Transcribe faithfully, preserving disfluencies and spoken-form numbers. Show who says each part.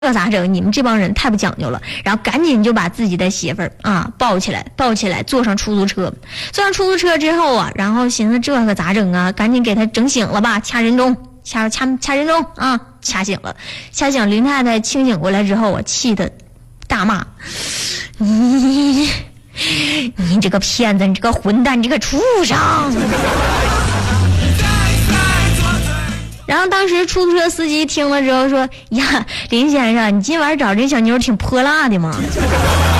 Speaker 1: 这咋整？你们这帮人太不讲究了。然后赶紧就把自己的媳妇儿啊抱起来，抱起来，坐上出租车。坐上出租车之后啊，然后寻思这可咋整啊？赶紧给他整醒了吧，掐人中，掐掐掐人中啊，掐醒了，掐醒。林太太清醒过来之后，我气得大骂：你你这个骗子，你这个混蛋，你这个畜生！然后当时出租车司机听了之后说：呀，林先生，你今晚找这小妞挺泼辣的吗？